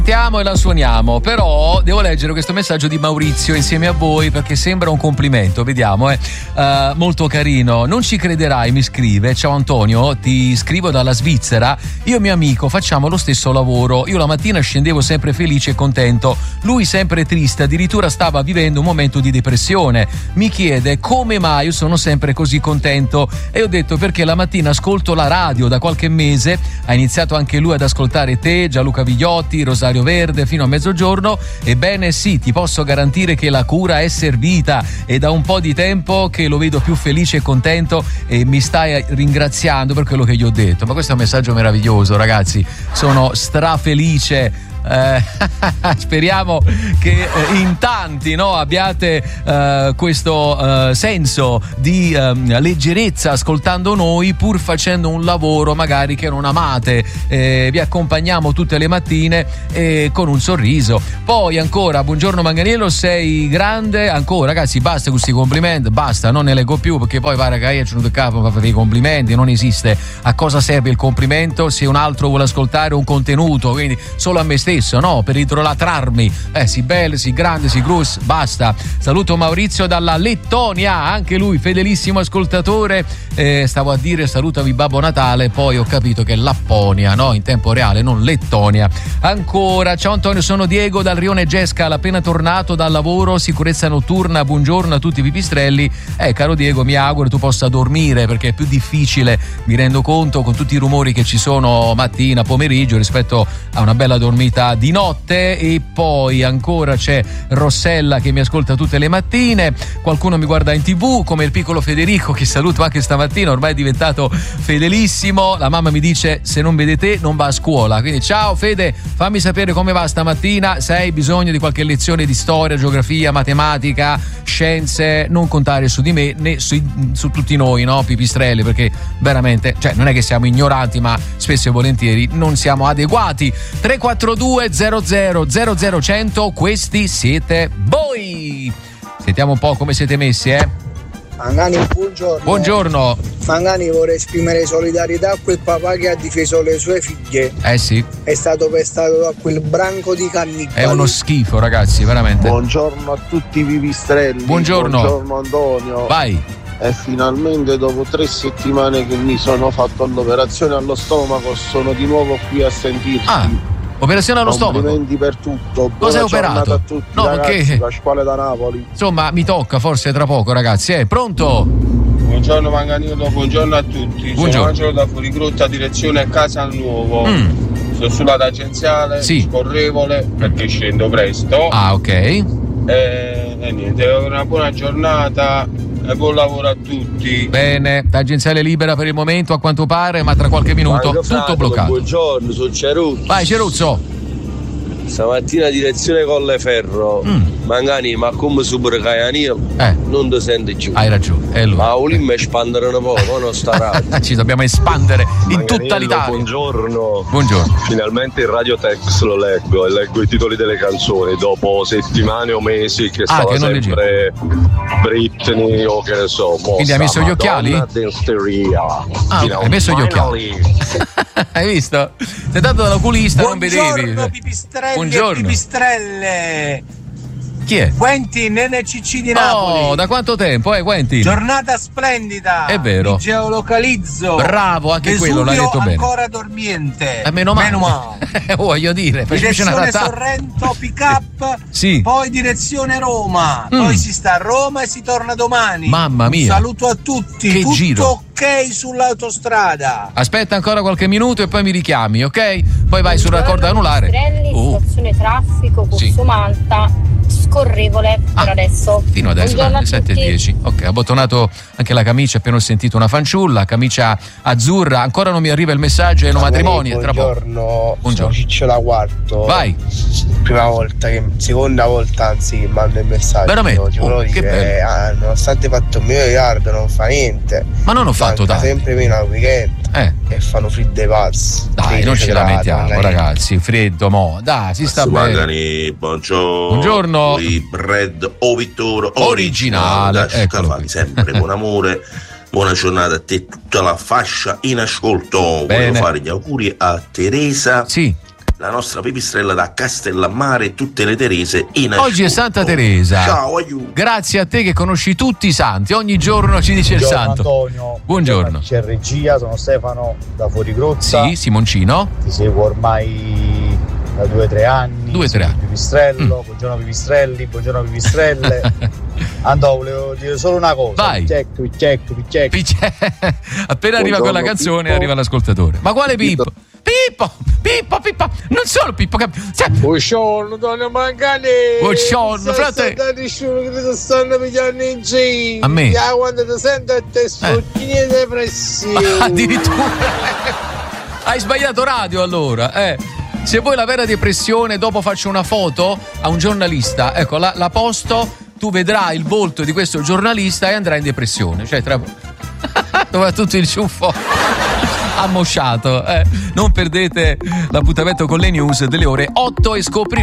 E la suoniamo, però devo leggere questo messaggio di Maurizio insieme a voi perché sembra un complimento, vediamo, molto carino. Non ci crederai, mi scrive: ciao Antonio, ti scrivo dalla Svizzera, io e mio amico facciamo lo stesso lavoro, io la mattina scendevo sempre felice e contento, lui sempre triste, addirittura stava vivendo un momento di depressione, mi chiede come mai io sono sempre così contento e ho detto perché la mattina ascolto la radio da qualche mese, ha iniziato anche lui ad ascoltare te, Gianluca Vigliotti, Rosario Verde fino a mezzogiorno. Ebbene sì, ti posso garantire che la cura è servita e da un po' di tempo che lo vedo più felice e contento e mi stai ringraziando per quello che gli ho detto. Ma questo è un messaggio meraviglioso, ragazzi, sono strafelice. Speriamo che in tanti abbiate questo senso di leggerezza ascoltando noi, pur facendo un lavoro magari che non amate. Vi accompagniamo tutte le mattine con un sorriso. Poi ancora, buongiorno Manganiello, sei grande ancora. Ragazzi, basta con questi complimenti, basta, non ne leggo più perché poi pare che io ci sono capo per fare i complimenti, non esiste. A cosa serve il complimento se un altro vuole ascoltare un contenuto? Quindi solo a me stesso, no, per idolatrarmi. Si bello, si grande, si grus, basta. Saluto Maurizio dalla Lettonia, anche lui fedelissimo ascoltatore. Stavo a dire salutami Babbo Natale, poi ho capito che è Lapponia, no, in tempo reale, non Lettonia. Ancora, ciao Antonio, sono Diego dal Rione Gescal, appena tornato dal lavoro, sicurezza notturna, buongiorno a tutti i pipistrelli. Caro Diego, mi auguro tu possa dormire perché è più difficile, mi rendo conto, con tutti i rumori che ci sono mattina, pomeriggio, rispetto a una bella dormita di notte. E poi ancora c'è Rossella che mi ascolta tutte le mattine, qualcuno mi guarda in TV come il piccolo Federico che saluto anche stamattina, ormai è diventato fedelissimo. La mamma mi dice se non vede te non va a scuola, quindi ciao Fede, fammi sapere come va stamattina, se hai bisogno di qualche lezione di storia, geografia, matematica, scienze, non contare su di me né su tutti noi, no, pipistrelli, perché veramente, cioè, non è che siamo ignoranti, ma spesso e volentieri non siamo adeguati. 342 00 100, questi siete voi. Sentiamo un po' come siete messi, Mangani, buongiorno. Buongiorno. Mangani, vorrei esprimere solidarietà a quel papà che ha difeso le sue figlie. Sì. È stato pestato da quel branco di cannibali. È uno schifo, ragazzi, veramente. Buongiorno a tutti i pipistrelli. Buongiorno Antonio. Vai. E finalmente dopo 3 settimane che mi sono fatto l'operazione allo stomaco sono di nuovo qui a sentirti. Operazione allo stomaco. Complimenti per tutto. Cosa hai operato? A tutti, no, ragazzi, perché Pasquale da Napoli. Insomma, mi tocca forse tra poco, ragazzi. Pronto? Buongiorno Manganiello, buongiorno a tutti. Buongiorno. Sono Angelo da Fuorigrotta, direzione Casalnuovo. Sono sulla tangenziale, scorrevole, perché scendo presto. Ok. E niente, una buona giornata e buon lavoro a tutti. Bene, tangenziale libera per il momento a quanto pare, ma tra qualche minuto tutto bloccato. Buongiorno, sono Ceruzzo. Vai Ceruzzo. Stamattina direzione Colleferro. Mangani, ma come Subracaianio non ti senti giù. Hai ragione, è lui. Ma volimmo espandere un po', non starà. Ci dobbiamo espandere in tutta l'Italia. Buongiorno. Buongiorno. Finalmente il radiotext lo leggo e leggo i titoli delle canzoni dopo settimane o mesi che stava che non sempre Britney o che ne so. Quindi hai messo gli occhiali? Hai messo gli occhiali. Hai visto? Sei dato dall'oculista, non vedevi. Pipistrelli. Buongiorno. E pipistrelle. Chi è? Quentin, NCC di Napoli. Da quanto tempo, Quentin? Giornata splendida. È vero. Mi geolocalizzo. Bravo, anche quello l'hai detto bene. Ancora dormiente. Meno male. Voglio dire, direzione Sorrento, pick up. Sì. Poi direzione Roma. Poi si sta a Roma e si torna domani. Mamma mia. Un saluto a tutti. Che tutto giro. Ok sull'autostrada. Aspetta ancora qualche minuto e poi mi richiami, ok? Poi vai sul raccordo anulare. Situazione traffico, Corso Malta, scorrevole per adesso. Fino adesso, alle 7:10. Ok, ho bottonato anche la camicia, appena ho sentito una fanciulla, camicia azzurra, ancora non mi arriva il messaggio, è un matrimonio. Buongiorno, Buongiorno. sono Ciccio da Quarto. Vai. Seconda volta anzi che mando il messaggio. Veramente? Che bello. Nonostante fatto il mio miliardo non fa niente. Ma non ho fatto tanto. Sempre meno al weekend. E fanno fredde pazzi. Dai, non ce la mettiamo, ragazzi. Freddo, dai, si sta bene. Magari, buongiorno. Buongiorno. Bread o Vittorio originale. Eccolo sempre buon amore. Buona giornata a te e tutta la fascia in ascolto. Bene. Volevo fare gli auguri a Teresa. Sì. la nostra pipistrella da Castellammare e tutte le Terese in asciutto. Oggi è Santa Teresa. Ciao, aiuto. Grazie a te che conosci tutti i santi, ogni giorno ci dice il santo. Antonio. Buongiorno. C'è regia, sono Stefano da Fuorigrozza. Sì, Simoncino. Ti seguo ormai da 2-3 anni. 2-3 anni. Pipistrello, buongiorno pipistrelli, buongiorno pipistrelle. Andò, volevo dire solo una cosa. Vai. Check. Appena arriva quella canzone Pippo. Arriva l'ascoltatore. Ma quale Pippo? Pippo, non solo Pippo. Buongiorno, donna Mangani. Buongiorno, frate. Stanno pigliando in giro. A me? Quando ti sento a te sfruttini e depressioni. Addirittura. Hai sbagliato radio allora, Se vuoi la vera depressione, dopo faccio una foto a un giornalista. Ecco, la posto, tu vedrai il volto di questo giornalista e andrai in depressione. Cioè, dove va tutto il ciuffo ammosciato. Non perdete l'appuntamento con le news delle ore 8 e scoprirete